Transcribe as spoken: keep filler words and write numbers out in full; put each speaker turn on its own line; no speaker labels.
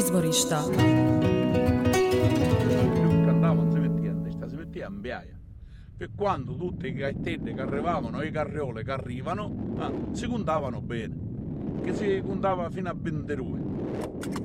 izvorišta.
Più andavano, si mettevano, si mettevano in biaia. Per quando tutte le gattette che arrivavano, le carriole che arrivano, ah, si contavano bene, che si contava fino a ventidue.